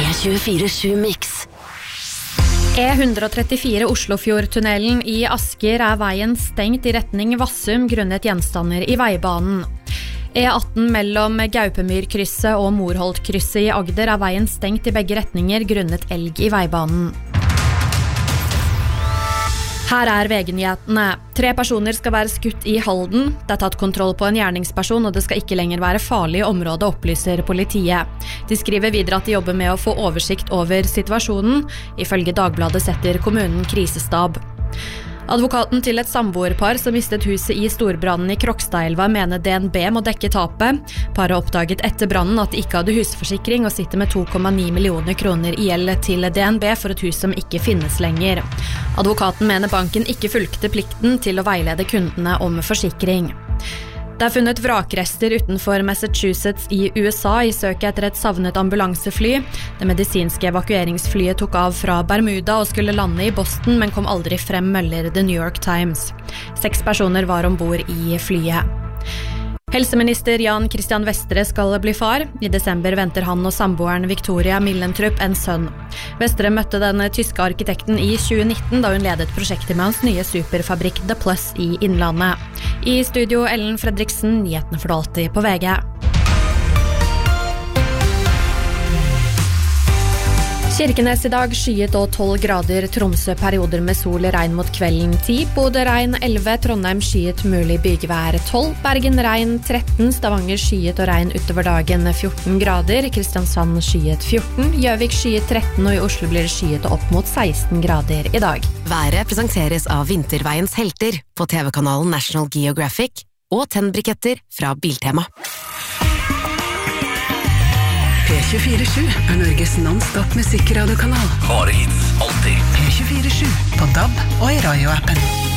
P24/7 Mix. E134 Oslofjordtunnelen I Asker veien stengt I retning Vassum grunnet gjenstander I veibanen. E18 mellom Gaupemyrkrysset og Morholtkrysset I Agder veien stengt I begge retninger grunnet elg I veibanen. Her VG-nyhetene. 3 personer skal være skutt I Halden. Det tatt kontroll på en gjerningsperson, og det skal ikke lenger være farlig område, opplyser politiet. De skriver videre at de jobber med å få oversikt over situasjonen. Ifølge Dagbladet setter kommunen krisestab. Advokaten til et samboerpar som mistet huset I storbrannen I Krokstadelva mener DNB må dekke tapet. Paret oppdaget etter brannen at de ikke hadde husforsikring og sitter med 2,9 millioner kroner I gjeld til DNB for et hus som ikke finnes lenger. Advokaten mener banken ikke fulgte plikten til å veilede kundene om forsikring. Det funnet vrakrester utenfor Massachusetts I USA I søket etter et savnet ambulansefly. Det medisinske evakueringsflyet tok av fra Bermuda og skulle lande I Boston, men kom aldri frem, melder The New York Times. 6 personer var ombord I flyet. Helseminister Jan Christian Vestre skal bli far. I desember venter han og samboeren Victoria Millentrup en sønn. Vestre møtte den tyske arkitekten I 2019 da hun ledet prosjektet med hans nye superfabrikk The Plus I Innlandet. I studio Ellen Fredriksen, nyhetene for alltid på VG. Kirkenes I dag skyet og 12 grader, Tromsø perioder med sol regn mot kvelden 10, Bodø regn 11, Trondheim skyet mulig bygevær 12, Bergen regn 13, Stavanger skyet og regn utover dagen 14 grader, Kristiansand skyet 14, Gjøvik skyet 13 og I Oslo blir det skyet opp mot 16 grader I dag. Været presenteres av Vinterveiens helter på TV-kanalen National Geographic og tennbriketter fra Biltema. P24/7 Norges non-stop musikradiokanal. Bare hits, alltid. P24/7 på DAB og I radioappen.